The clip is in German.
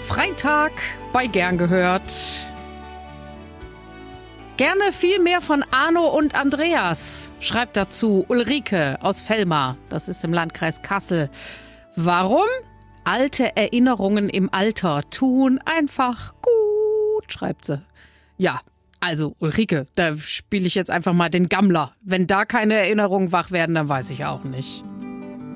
Freitag bei Gern gehört. Gerne viel mehr von Arno und Andreas, schreibt dazu Ulrike aus Velmar, das ist im Landkreis Kassel. Warum? Alte Erinnerungen im Alter tun einfach gut, schreibt sie. Ja, also Ulrike, da spiele ich jetzt einfach mal den Gammler. Wenn da keine Erinnerungen wach werden, dann weiß ich auch nicht.